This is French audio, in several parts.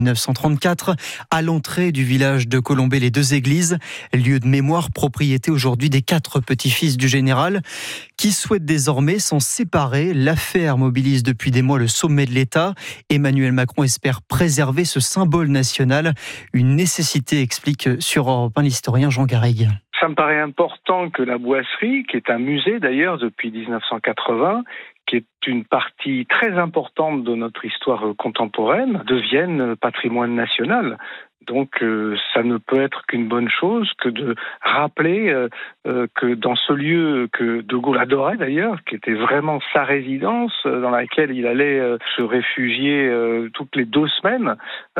1934, à l'entrée du village de Colombey-les-Deux-Églises, lieu de mémoire propriété aujourd'hui des 4 petits-fils du général, qui souhaitent désormais s'en séparer. L'affaire mobilise depuis des mois le sommet de l'État. Emmanuel Macron espère préserver ce symbole national. Une nécessité, explique sur Europe 1 l'historien Jean Garrigue. Ça me paraît important que la boisserie, qui est un musée d'ailleurs depuis 1980, qui est une partie très importante de notre histoire contemporaine, devienne patrimoine national. Donc ça ne peut être qu'une bonne chose que de rappeler que dans ce lieu que De Gaulle adorait d'ailleurs, qui était vraiment sa résidence, dans laquelle il allait se réfugier toutes les 2 semaines,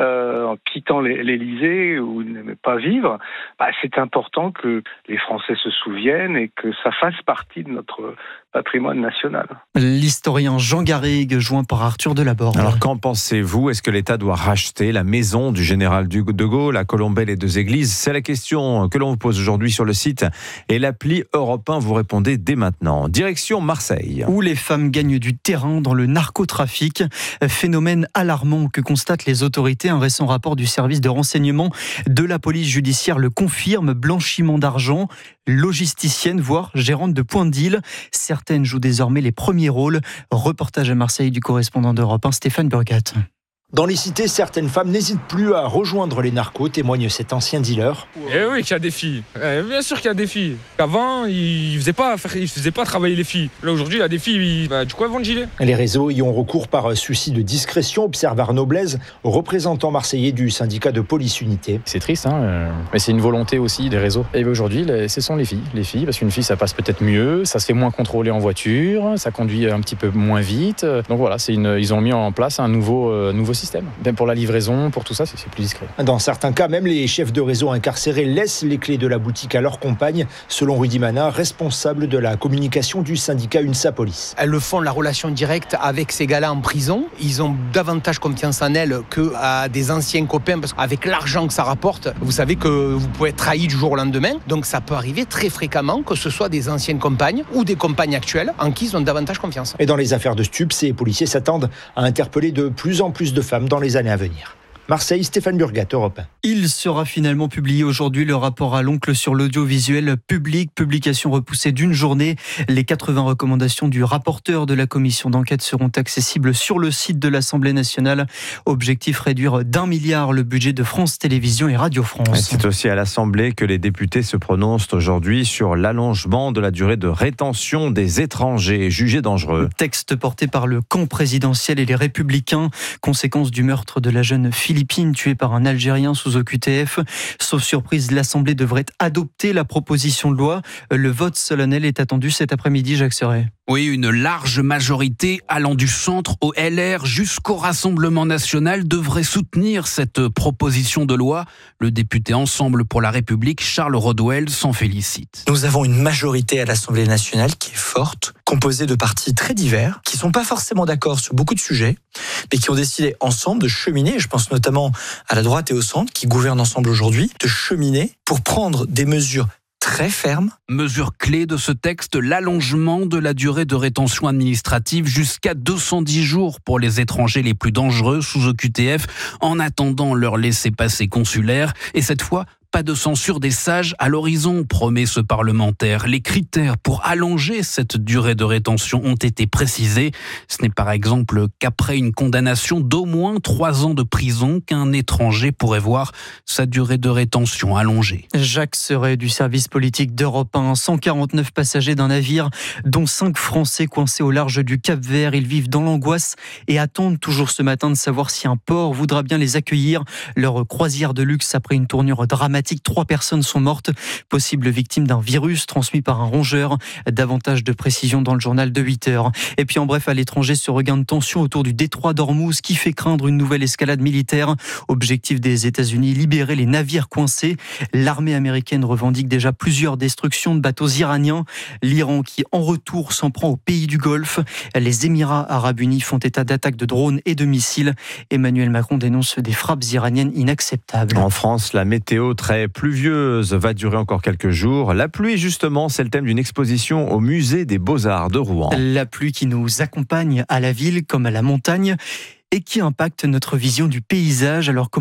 en quittant l'Élysée où il n'aimait pas vivre, c'est important que les Français se souviennent et que ça fasse partie de notre patrimoine national. L'historien Jean Garrigue, joint par Arthur Delaborde. Alors qu'en pensez-vous ? Est-ce que l'État doit racheter la maison du général De Gaulle à Colombey-les-Deux-Églises ? C'est la question que l'on vous pose aujourd'hui sur le site et l'appli Europe 1. Vous répondez dès maintenant. Direction Marseille. Où les femmes gagnent du terrain dans le narcotrafic. Phénomène alarmant que constatent les autorités. Un récent rapport du service de renseignement de la police judiciaire le confirme. Blanchiment d'argent, logisticienne, voire gérante de point de deal. Certaines jouent désormais les premiers rôles. Reportage à Marseille du correspondant d'Europe 1, Stéphane Burgat. Dans les cités, certaines femmes n'hésitent plus à rejoindre les narcos, témoigne cet ancien dealer. Eh oui, qu'il y a des filles. Bien sûr qu'il y a des filles. Avant, ils faisaient pas travailler les filles. Là, aujourd'hui, il y a des filles, du coup, elles vendent gilet. Les réseaux y ont recours par souci de discrétion, observe Arnaud Blaise, représentant marseillais du syndicat de police unité. C'est triste, mais c'est une volonté aussi des réseaux. Et aujourd'hui, ce sont les filles, parce qu'une fille, ça passe peut-être mieux, ça se fait moins contrôler en voiture, ça conduit un petit peu moins vite. Donc voilà, ils ont mis en place un nouveau système. Même pour la livraison, pour tout ça, c'est plus discret. Dans certains cas, même les chefs de réseau incarcérés laissent les clés de la boutique à leurs compagnes, selon Rudy Mana, responsable de la communication du syndicat UNSA Police. Elles le font la relation directe avec ces gars-là en prison. Ils ont davantage confiance en elles qu'à des anciens copains, parce qu'avec l'argent que ça rapporte, vous savez que vous pouvez être trahi du jour au lendemain. Donc ça peut arriver très fréquemment que ce soit des anciennes compagnes ou des compagnes actuelles en qui ils ont davantage confiance. Et dans les affaires de stupes, ces policiers s'attendent à interpeller de plus en plus de femmes dans les années à venir. Marseille, Stéphane Burgat, Europe 1. Il sera finalement publié aujourd'hui le rapport à l'oncle sur l'audiovisuel public. Publication repoussée d'une journée. Les 80 recommandations du rapporteur de la commission d'enquête seront accessibles sur le site de l'Assemblée nationale. Objectif, réduire d'1 milliard le budget de France Télévisions et Radio France. C'est aussi à l'Assemblée que les députés se prononcent aujourd'hui sur l'allongement de la durée de rétention des étrangers jugés dangereux. Texte porté par le camp présidentiel et les Républicains. Conséquence du meurtre de la jeune Philippine tuée par un Algérien sous OQTF. Sauf surprise, l'Assemblée devrait adopter la proposition de loi. Le vote solennel est attendu cet après-midi, Jacques Serret. Oui, une large majorité allant du centre au LR jusqu'au Rassemblement national devrait soutenir cette proposition de loi. Le député Ensemble pour la République, Charles Rodwell, s'en félicite. Nous avons une majorité à l'Assemblée nationale qui est forte, composée de partis très divers, qui ne sont pas forcément d'accord sur beaucoup de sujets, mais qui ont décidé ensemble de cheminer, je pense notamment à la droite et au centre, qui gouvernent ensemble aujourd'hui, de cheminer pour prendre des mesures très ferme. Mesure clé de ce texte, l'allongement de la durée de rétention administrative jusqu'à 210 jours pour les étrangers les plus dangereux sous OQTF en attendant leur laissez-passer consulaire. Et cette fois, pas de censure des sages à l'horizon, promet ce parlementaire. Les critères pour allonger cette durée de rétention ont été précisés. Ce n'est par exemple qu'après une condamnation d'au moins 3 ans de prison qu'un étranger pourrait voir sa durée de rétention allongée. Jacques Serret du service politique d'Europe 1. 149 passagers d'un navire, dont 5 Français coincés au large du Cap-Vert. Ils vivent dans l'angoisse et attendent toujours ce matin de savoir si un port voudra bien les accueillir. Leur croisière de luxe après une tournure dramatique. 3 personnes sont mortes, possibles victimes d'un virus transmis par un rongeur. Davantage de précisions dans le journal de 8h. Et puis en bref, à l'étranger, ce regain de tension autour du détroit d'Ormuz qui fait craindre une nouvelle escalade militaire. Objectif des États-Unis, libérer les navires coincés. L'armée américaine revendique déjà plusieurs destructions de bateaux iraniens. L'Iran qui, en retour, s'en prend aux pays du Golfe. Les Émirats arabes unis font état d'attaques de drones et de missiles. Emmanuel Macron dénonce des frappes iraniennes inacceptables. En France, la météo très pluvieuse va durer encore quelques jours. La pluie, justement, c'est le thème d'une exposition au musée des Beaux-Arts de Rouen. La pluie qui nous accompagne à la ville comme à la montagne. et qui impactent notre vision du paysage. Alors,